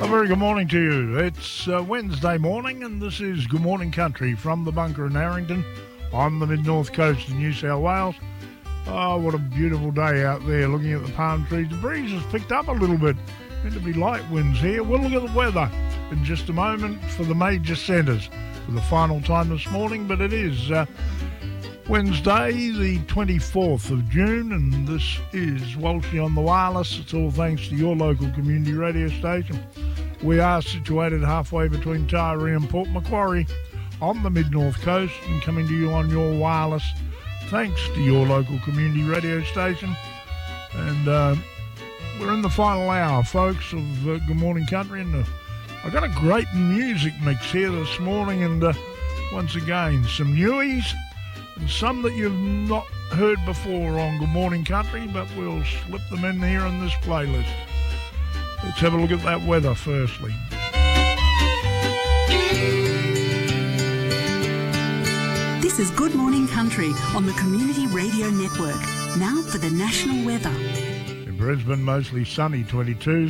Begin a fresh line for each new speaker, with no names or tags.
A very good morning to you. It's Wednesday morning and this is Good Morning Country from the bunker in Harrington on the mid-north coast of New South Wales. Oh, what a beautiful day out there looking at the palm trees. The breeze has picked up a little bit. Meant to be light winds here. We'll look at the weather in just a moment for the major centres for the final time this morning, but it is Wednesday, the 24th of June, and this is Walshy on the Wireless. It's all thanks to your local community radio station. We are situated halfway between Tyree and Port Macquarie on the mid-north coast and coming to you on your wireless thanks to your local community radio station. And we're in the final hour, folks, of Good Morning Country, and I've got a great music mix here this morning, and once again, some newies and some that you've not heard before on Good Morning Country, but we'll slip them in here in this playlist. Let's have a look at that weather firstly.
This is Good Morning Country on the Community Radio Network. Now for the national weather.
In Brisbane, mostly sunny, 22.